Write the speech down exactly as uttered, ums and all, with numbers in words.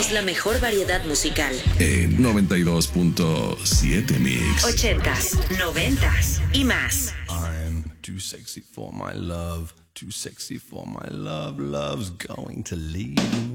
Somos la mejor variedad musical. En noventa y dos punto siete Mix. Ochentas, noventas y más. I'm too sexy for my love, too sexy for my love, love's going to leave me.